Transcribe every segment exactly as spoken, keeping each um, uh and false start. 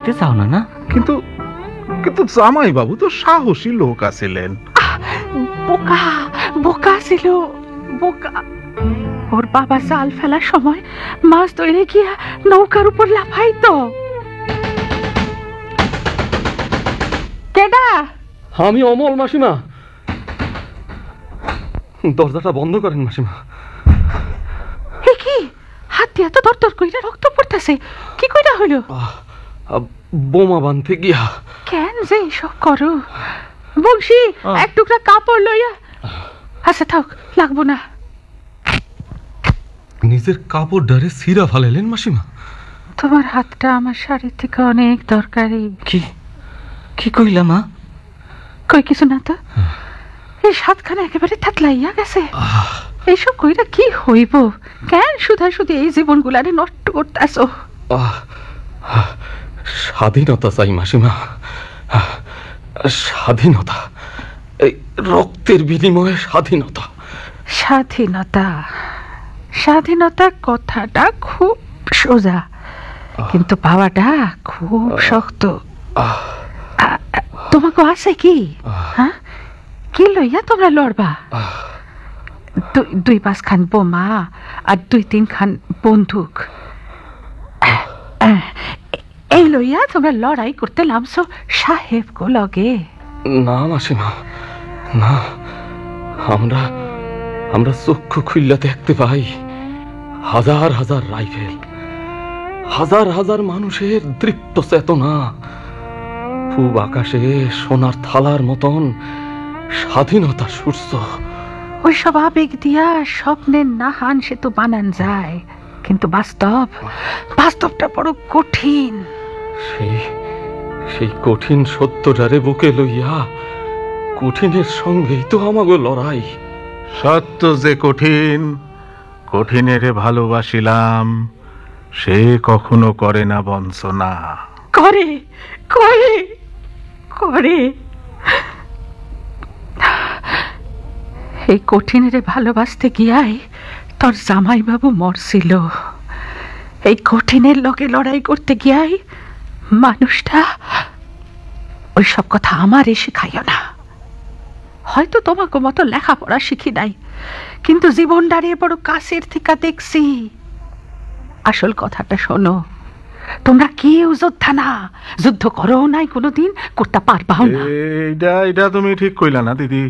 দিতে চাও না না? কিন্তু কিন্তু জামাই বাবু তো সাহসী লোক আছিলেন। বোকা বোকা ছিল, বোকা। ওর বাবা জাল ফেলার সময় মাছ ধরে গিয়া নৌকার উপর লাফাইতো। কেডা? আমি অমল মাসিমা। দরজাটা বন্ধ করেন মাসিমা। কি হাত দিয়া তো দরদর কইরা রক্ত পড়তেছে, কি কইরা হইলো? বোমা বানতে গিয়া। কেন যে এসব করো? বংশী, এক টুকরা কাপড় লইয়া। আচ্ছা থাক, লাগবো না। নিজের কাপড় ডারে সিরা ফালাইলেন মাসিমা? তোমার হাতটা আমার শাড়ির থেকে অনেক দরকারি। কি কি কইলা মা? কই কিছু না তো। এই সাতখানা একেবারে থাতলাইয়া গেছে। এইসব কইরা কি হইব? কেন সুধা সুধি এই জীবনগুলারে নষ্ট করতেছো? স্বাধীনতা চাই মাসিমা, স্বাধীনতা। এই রক্তের বিনিময়ে স্বাধীনতা। স্বাধীনতা স্বাধীনতা কথাটা খুব সোজা, কিন্তু পাওয়াটা খুব শক্ত। তোমাকে আছে কি? হ্যাঁ, কি লইয়া তোমরা লড়বা? দুই পাঁচ খান বোমা আর দুই তিন খান বন্দুক, এই লইয়া তোমরা লড়াই করতে নামছো সাহেব গো লগে? না মাসিমা, না। আমরা আমরা চক্ষু খুইলা দেখতে পাই হাজার হাজার রাইফেল, হাজার হাজার মানুষের দৃপ্ত চেতনা, পূব আকাশে সোনার থালার মতন স্বাধীনতার সূর্য। ওই সব আবেগ দিয়া স্বপ্নের নাহান সে তো বানান যায়, কিন্তু বাস্তব বাস্তবটা বড় কঠিন। সেই সেই কঠিন সত্যটারে বুকে লইয়া কঠিনের সঙ্গেই তো আমাগো লড়াই। সত্য যে কঠিন, কঠিনেরে ভালোবাসিলাম, সে কখনো করে না বঞ্চনা। করে করে করে এই কঠিনেরে ভালোবাসতে গিয়াই তোর জামাই বাবু মরছিল। এই কঠিনের লগে লড়াই করতে গিয়াই মানুষটা। ওই সব কথা আমার এসে খাইও না। হয়তো তোমাকে মতো লেখাপড়া শিখি নাই, কিন্তু জীবন দাঁড়িয়ে বড় কাছের থেকে দেখছি। আসল কথাটা শোনো, তোমরা কেউ যোদ্ধা না, যুদ্ধ করো নাই কোনোদিন, করতে পারবাও না। এইটা এটা তুমি ঠিক কইলা না দিদি।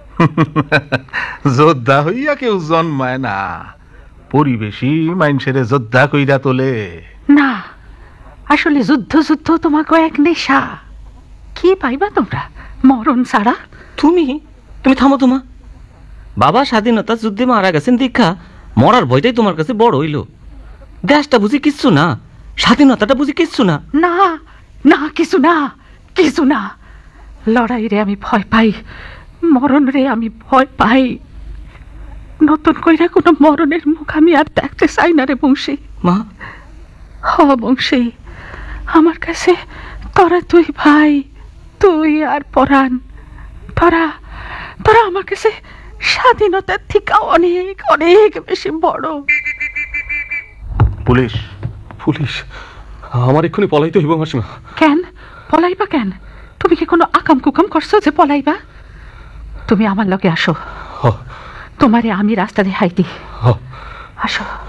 যোদ্ধা হইয়া কেউ জন্মায় না, পরিবেশী মানুষের যোদ্ধা কইরা তোলে। না, আসলে যুদ্ধ যুদ্ধ তোমাকে এক নেশা। কি পাইবা তোমরা মরণ ছাড়া? তুমি তুমি থামো তোমা। বাবা স্বাধীনতা যুদ্ধে মারা গেছেন দীক্ষা, মরার ভয়টাই তোমার কাছে বড় হইল। দেশটা বুঝি কিচ্ছু না, স্বাধীনতাটা বুঝি কিচ্ছু না। না না, কিছু না, কিছু না। লড়াই রে আমি ভয় পাই, মরণ রে আমি ভয় পাই। নতুন কইরা কোনো মরণের মুখ আমি আর দেখতে চাই না রে বংশী। মা, হ বংশী, আমার কাছে তোরা তুই ভাই, তুই আর পরাণ, তোরা তোরা আমার কাছে স্বাধীনতার থেকে অনেক অনেক বেশি বড়। পুলিশ পুলিশ আমার এক্ষুনি পলাইতে হইব মাসিমা। কেন পলাইবা? কেন তুমি কি কোনো আকাম কুকাম করছো যে পলাইবা? তুমি আমার লগে আসো, তোমারে আমি রাস্তা দেখাই দিই। আসো।